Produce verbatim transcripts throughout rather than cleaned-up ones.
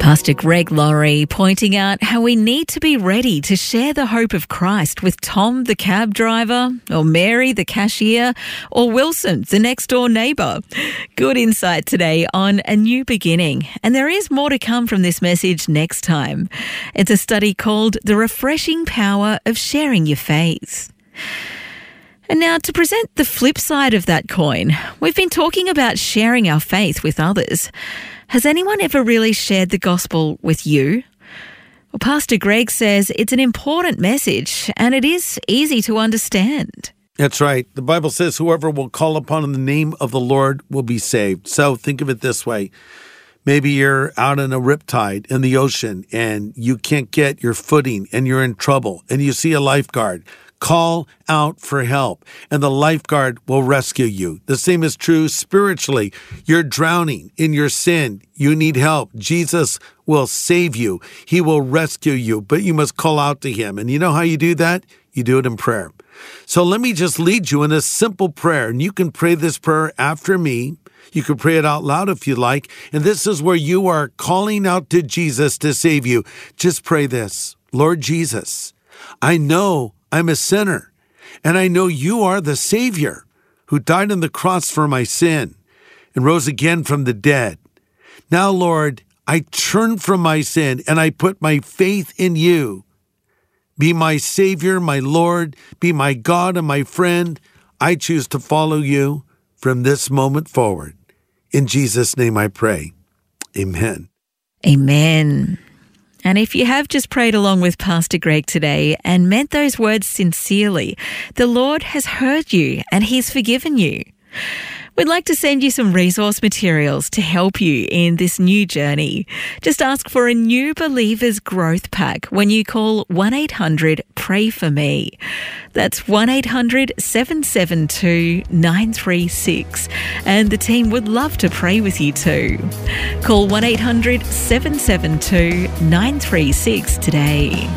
Pastor Greg Laurie pointing out how we need to be ready to share the hope of Christ with Tom, the cab driver, or Mary, the cashier, or Wilson, the next door neighbour. Good insight today on A New Beginning. And there is more to come from this message next time. It's a study called The Refreshing Power of Sharing Your Faith. And now to present the flip side of that coin, we've been talking about sharing our faith with others. Has anyone ever really shared the gospel with you? Well, Pastor Greg says it's an important message and it is easy to understand. That's right. The Bible says whoever will call upon the name of the Lord will be saved. So think of it this way. Maybe you're out in a riptide in the ocean and you can't get your footing and you're in trouble and you see a lifeguard. Call out for help, and the lifeguard will rescue you. The same is true spiritually. You're drowning in your sin. You need help. Jesus will save you. He will rescue you, but you must call out to him. And you know how you do that? You do it in prayer. So let me just lead you in a simple prayer, and you can pray this prayer after me. You can pray it out loud if you like, and this is where you are calling out to Jesus to save you. Just pray this. Lord Jesus, I know I'm a sinner, and I know you are the Savior who died on the cross for my sin and rose again from the dead. Now, Lord, I turn from my sin and I put my faith in you. Be my Savior, my Lord, be my God and my friend. I choose to follow you from this moment forward. In Jesus' name I pray. Amen. Amen. And if you have just prayed along with Pastor Greg today and meant those words sincerely, the Lord has heard you and he's forgiven you. We'd like to send you some resource materials to help you in this new journey. Just ask for a New Believers Growth Pack when you call one eight hundred pray for me. That's one eight hundred seven seven two nine three six. And the team would love to pray with you too. Call one eight hundred seven seven two nine three six today.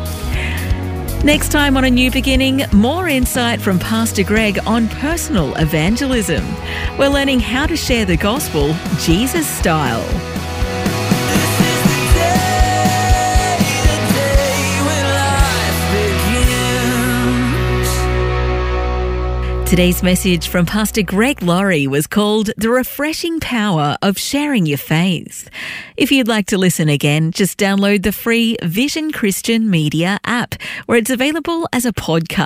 Next time on A New Beginning, more insight from Pastor Greg on personal evangelism. We're learning how to share the gospel Jesus style. Today's message from Pastor Greg Laurie was called The Refreshing Power of Sharing Your Faith. If you'd like to listen again, just download the free Vision Christian Media app, where it's available as a podcast.